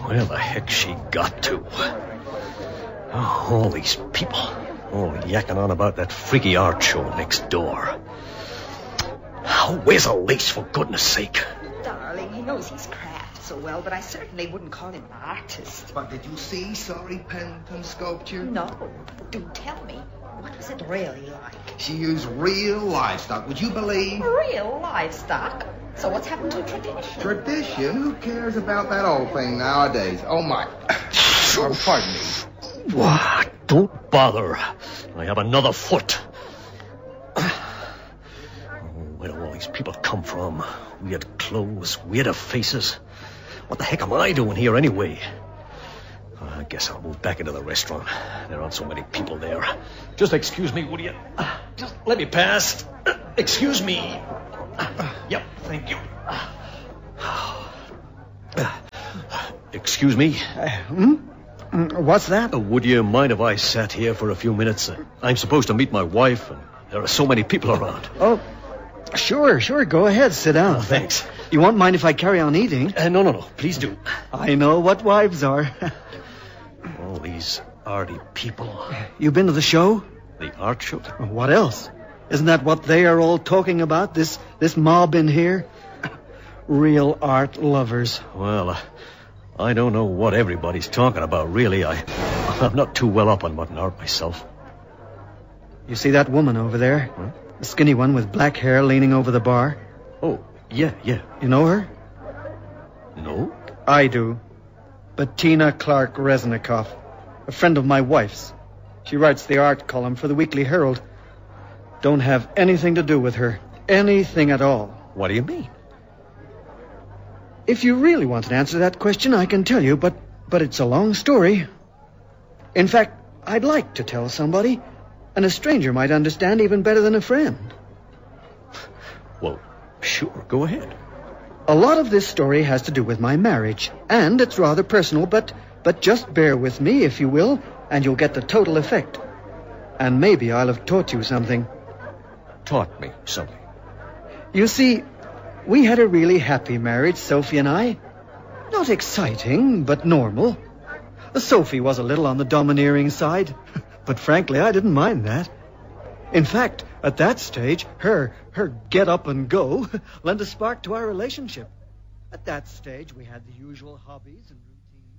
Where the heck she got to? Oh, all these people, all yakking on about that freaky art show next door. Oh, where's Elise, for goodness sake? Darling, he knows his craft so well, but I certainly wouldn't call him an artist. But did you see Sorry Pennington sculpture? No. Do tell me, what was it really like? She used real livestock, would you believe? Real livestock? So what's happened to tradition? Tradition? Who cares about that old thing nowadays? Oh, my. Oh, pardon me. What? Don't bother. I have another foot. Where do all these people come from? Weird clothes, weirder faces. What the heck am I doing here anyway? I guess I'll move back into the restaurant. There aren't so many people there. Just excuse me, would you? Just let me pass. Excuse me. Yep, thank you. Excuse me? What's that? Would you mind if I sat here for a few minutes? I'm supposed to meet my wife, and there are so many people around. Oh, sure. Go ahead, sit down. Thanks. You won't mind if I carry on eating? No. Please do. I know what wives are. All these arty people. You been to the show? The art show? What else? Isn't that what they are all talking about, this mob in here? Real art lovers. Well, I don't know what everybody's talking about, really. I'm not too well up on modern art myself. You see that woman over there? Huh? The skinny one with black hair leaning over the bar? Oh, yeah. You know her? No? I do. Bettina Clark Resnikoff, a friend of my wife's. She writes the art column for the Weekly Herald. Don't have anything to do with her. Anything at all. What do you mean? If you really want an answer to that question, I can tell you, but it's a long story. In fact, I'd like to tell somebody, and a stranger might understand even better than a friend. Well, sure, go ahead. A lot of this story has to do with my marriage, and it's rather personal, but just bear with me, if you will, and you'll get the total effect. And maybe I'll have taught you something. Taught me something. You see, we had a really happy marriage, Sophie and I. Not exciting, but normal. Sophie was a little on the domineering side, but frankly, I didn't mind that. In fact, at that stage, her get up and go lent a spark to our relationship. At that stage, we had the usual hobbies and routines.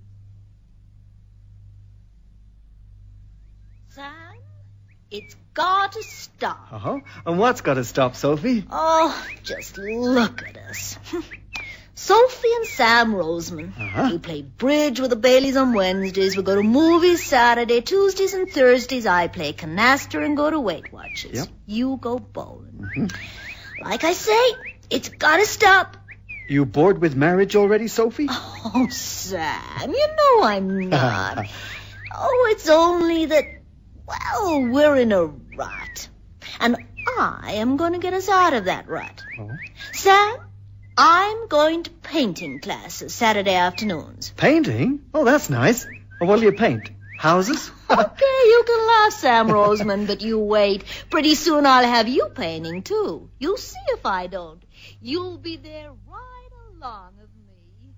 Sam, it's got to stop. Uh-huh. And what's got to stop, Sophie? Oh, just look at us. Sophie and Sam Roseman. Uh-huh. We play bridge with the Baileys on Wednesdays. We go to movies Saturday, Tuesdays and Thursdays. I play canaster and go to Weight Watchers. Yep. You go bowling. Mm-hmm. Like I say, it's got to stop. You bored with marriage already, Sophie? Oh, Sam, you know I'm not. Oh, it's only that, well, we're in a rut. And I am going to get us out of that rut. Oh. Sam, I'm going to painting classes Saturday afternoons. Painting? Oh, that's nice. Well, what'll you paint? Houses? Okay, you can laugh, Sam Roseman, but you wait. Pretty soon I'll have you painting, too. You'll see if I don't. You'll be there right along of me.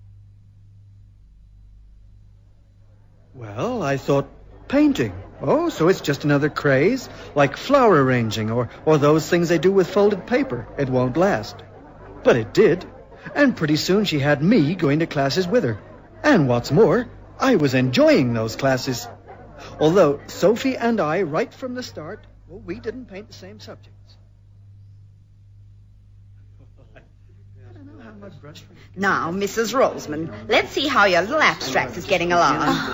Well, I thought painting. Oh, so it's just another craze? Like flower arranging or those things they do with folded paper. It won't last. But it did. And pretty soon she had me going to classes with her. And what's more, I was enjoying those classes. Although Sophie and I, right from the start, well, we didn't paint the same subjects. I don't know how much brush. Now, Mrs. Roseman, let's see how your little abstract is getting along.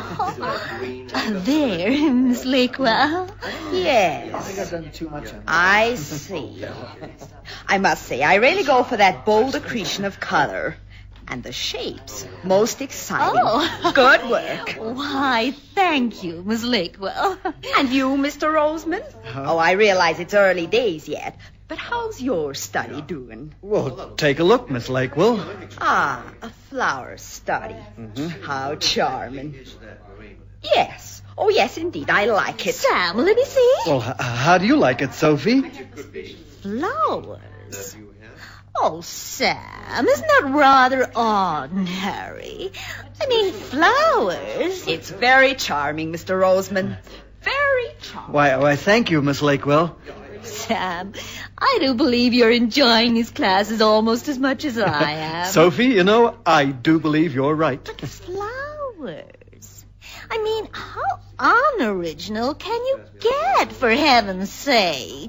There, Miss Lakewell. Yes. I think I've done too much on that. I see. I must say, I really go for that bold accretion of color. And the shapes, most exciting. Oh. Good work. Why, thank you, Miss Lakewell. And you, Mr. Roseman? Oh, I realize it's early days yet, but how's your study doing? Well, take a look, Miss Lakewell. Ah, a flower study. How charming. Yes. Oh, yes, indeed. I like it. Sam, let me see. Well, how do you like it, Sophie? Flowers. Oh, Sam, isn't that rather ordinary? I mean, flowers. It's very charming, Mr. Roseman. Very charming. Why, thank you, Miss Lakewell. Sam, I do believe you're enjoying these classes almost as much as I am. Sophie, you know, I do believe you're right. But the flowers. I mean, how unoriginal can you get, for heaven's sake?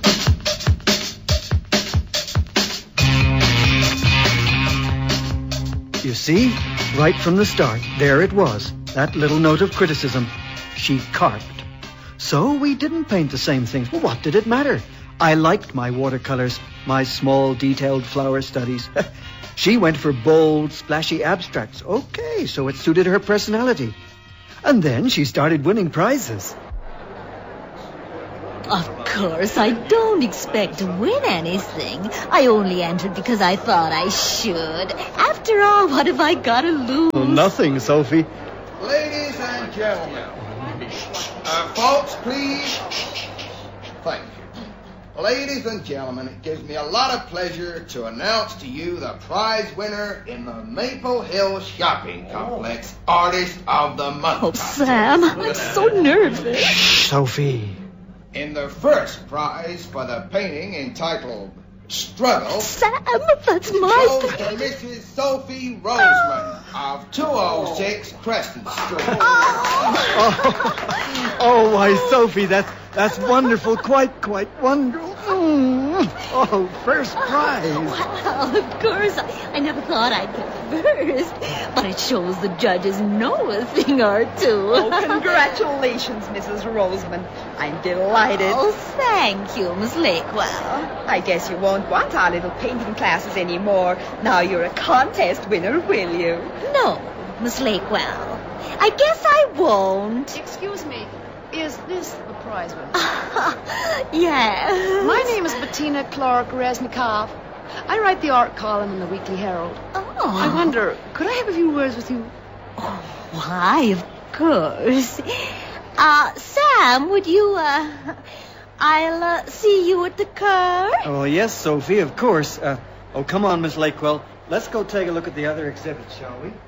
You see, right from the start, there it was, that little note of criticism. She carped. So we didn't paint the same things. Well, what did it matter? I liked my watercolors, my small, detailed flower studies. She went for bold, splashy abstracts. Okay, so it suited her personality. And then she started winning prizes. Of course, I don't expect to win anything. I only entered because I thought I should. After all, what have I got to lose? Well, nothing, Sophie. Ladies and gentlemen. Folks, please. Thank you. Ladies and gentlemen, it gives me a lot of pleasure to announce to you the prize winner in the Maple Hill Shopping Complex Artist of the Month. Oh, Sam, I'm so nervous. Shh, Sophie. In the first prize for the painting entitled Struggle, Sam, that's goes my to Mrs. Sophie Roseman of 206 Crescent Street. Oh, why, Sophie, that's wonderful, quite wonderful. Oh, first prize. Well, of course, I never thought I'd get first. But it shows the judges know a thing or two. Oh, congratulations, Mrs. Roseman. I'm delighted. Oh, thank you, Miss Lakewell. I guess you won't want our little painting classes anymore. Now you're a contest winner, will you? No, Miss Lakewell. I guess I won't. Excuse me, is this the prize winner? Yes. My name is Bettina Clark Reznikov. I write the art column in the Weekly Herald. Oh. I wonder, could I have a few words with you? Oh, why, of course. Sam, would you, I'll see you at the car. Oh, yes, Sophie, of course. Come on, Miss Lakewell. Let's go take a look at the other exhibits, shall we?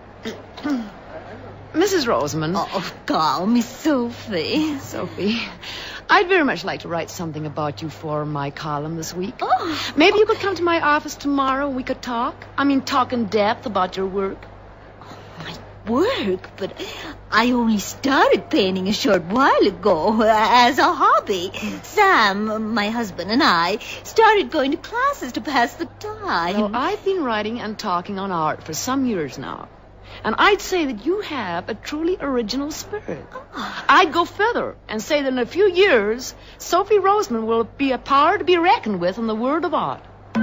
Mrs. Roseman. Oh, call me Sophie. Sophie, I'd very much like to write something about you for my column this week. Oh. Maybe you could come to my office tomorrow and we could talk. I mean, talk in depth about your work. Work, but I only started painting a short while ago as a hobby. Sam, my husband, and I started going to classes to pass the time. Well, I've been writing and talking on art for some years now. And I'd say that you have a truly original spirit. Oh. I'd go further and say that in a few years, Sophie Roseman will be a power to be reckoned with in the world of art.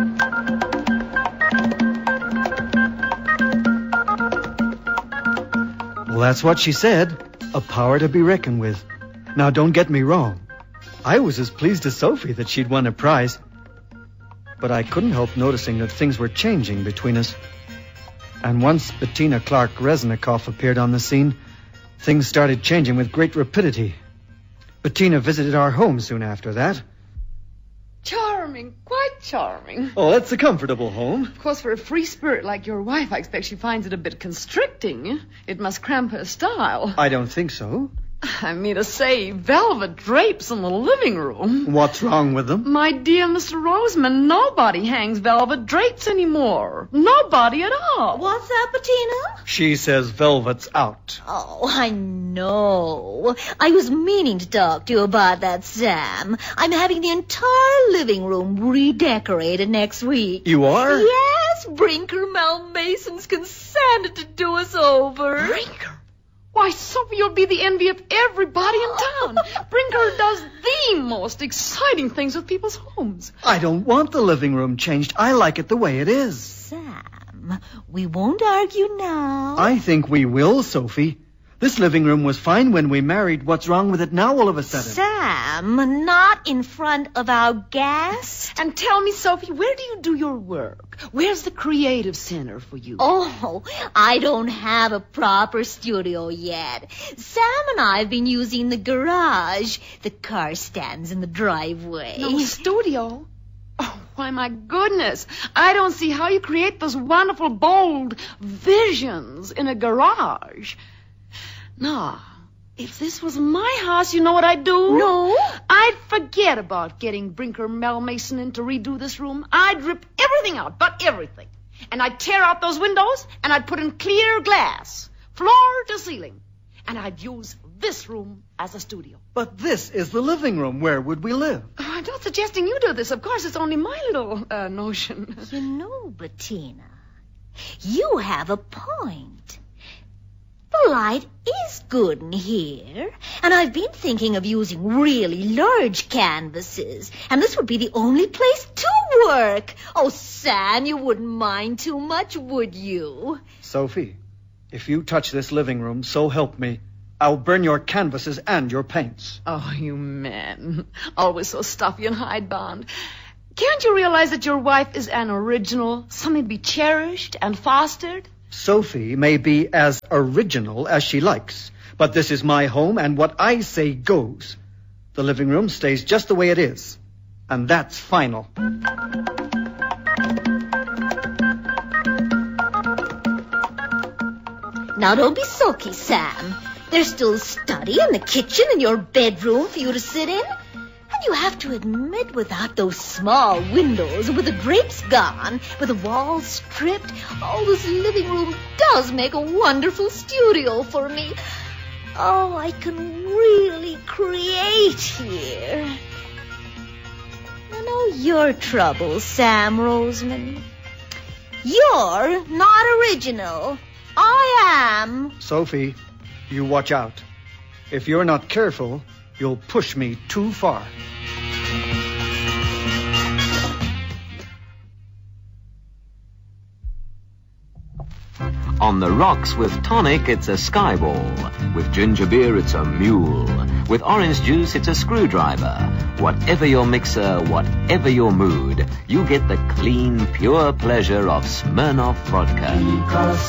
Well, that's what she said. A power to be reckoned with. Now, don't get me wrong. I was as pleased as Sophie that she'd won a prize. But I couldn't help noticing that things were changing between us. And once Bettina Clark Reznikov appeared on the scene, things started changing with great rapidity. Bettina visited our home soon after that. Charming, quite charming. Oh, that's a comfortable home. Of course, for a free spirit like your wife, I expect she finds it a bit constricting. It must cramp her style. I don't think so. I mean to say, velvet drapes in the living room. What's wrong with them? My dear Mr. Roseman, nobody hangs velvet drapes anymore. Nobody at all. What's that, Bettina? She says velvet's out. Oh, I know. I was meaning to talk to you about that, Sam. I'm having the entire living room redecorated next week. You are? Yes, Brinker Malmason's consented to do us over. Brinker? Why, Sophie, you'll be the envy of everybody in town. Brinker does the most exciting things with people's homes. I don't want the living room changed. I like it the way it is. Sam, we won't argue now. I think we will, Sophie. This living room was fine when we married. What's wrong with it now all of a sudden? Sam, not in front of our guests. And tell me, Sophie, where do you do your work? Where's the creative center for you? Oh, I don't have a proper studio yet. Sam and I have been using the garage. The car stands in the driveway. No studio? Oh, Why, my goodness, I don't see how you create those wonderful, bold visions in a garage. Now, if this was my house, you know what I'd do? No? I'd forget about getting Brinker Mel Mason in to redo this room. I'd rip everything out, but everything. And I'd tear out those windows, and I'd put in clear glass, floor to ceiling. And I'd use this room as a studio. But this is the living room. Where would we live? Oh, I'm not suggesting you do this. Of course, it's only my little notion. You know, Bettina, you have a point. The light is good in here, and I've been thinking of using really large canvases, and this would be the only place to work. Oh, Sam, you wouldn't mind too much, would you? Sophie, if you touch this living room, so help me, I'll burn your canvases and your paints. Oh, you men. Always so stuffy and hidebound. Can't you realize that your wife is an original, something to be cherished and fostered? Sophie may be as original as she likes, but this is my home, and what I say goes. The living room stays just the way it is, and that's final. Now, don't be sulky, Sam. There's still a study and the kitchen and your bedroom for you to sit in. And you have to admit, without those small windows, and with the drapes gone, with the walls stripped, this living room does make a wonderful studio for me. Oh, I can really create here. I know your trouble, Sam Roseman. You're not original. I am. Sophie, you watch out. If you're not careful, you'll push me too far. On the rocks with tonic, it's a skyball. With ginger beer, it's a mule. With orange juice, it's a screwdriver. Whatever your mixer, whatever your mood, you get the clean, pure pleasure of Smirnoff vodka.